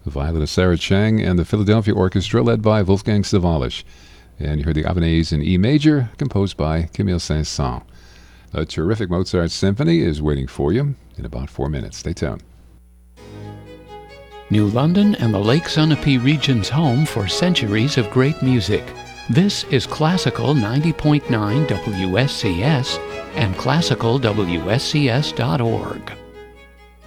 the violin of Sarah Chang, and the Philadelphia Orchestra led by Wolfgang Sawallisch. And you heard the Ave in E major, composed by Camille Saint-Saëns. A terrific Mozart symphony is waiting for you in about 4 minutes. Stay tuned. New London and the Lake Sunapee region's home for centuries of great music. This is Classical 90.9 WSCS and classicalwscs.org.